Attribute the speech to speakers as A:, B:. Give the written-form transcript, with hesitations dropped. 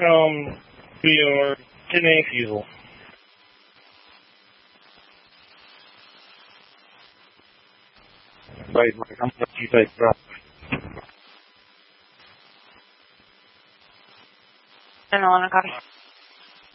A: come to your 10A fuel.
B: Baik, mereka mengerti baik, bro.
C: And on a copy.